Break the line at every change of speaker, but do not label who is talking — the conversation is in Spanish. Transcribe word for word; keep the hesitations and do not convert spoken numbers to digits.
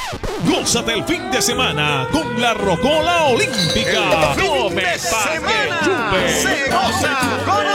Gózate el fin de semana con la Rocola Olímpica.
El fin de semana se goza con